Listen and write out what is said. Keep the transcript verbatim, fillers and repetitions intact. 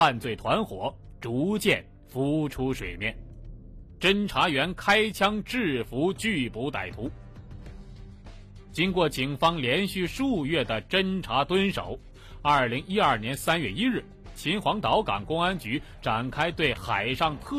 犯罪团伙逐渐浮出水面，侦查员开枪制服拒捕歹徒。经过警方连续数月的侦查蹲守，二零一二年三月一日，秦皇岛港公安局展开对海上特